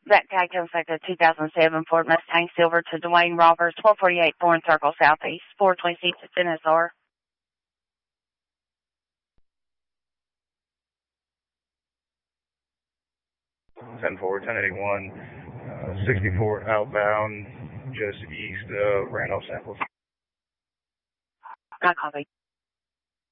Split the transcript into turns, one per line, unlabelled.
Zach Tag to affect a 2007 Ford Mustang Silver to Dwayne Roberts, 1248 Bourne Circle Southeast, 426 NSR.
10-4, 1081, 64 outbound, just east of Randolph, St. Louis.
Got copy.